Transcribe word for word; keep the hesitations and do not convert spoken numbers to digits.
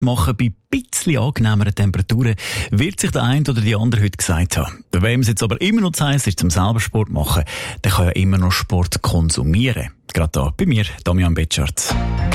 machen bei ein bisschen angenehmeren Temperaturen, wird sich der eine oder die andere heute gesagt haben. Wem es jetzt aber immer noch zu heiß ist, zum selber Sport machen, der kann ja immer noch Sport konsumieren. Gerade da bei mir, Damian Betschart.